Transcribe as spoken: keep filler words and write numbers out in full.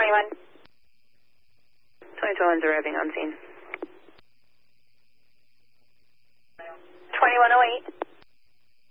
twenty-one. twenty twelve one's arriving on scene. twenty-one oh eight.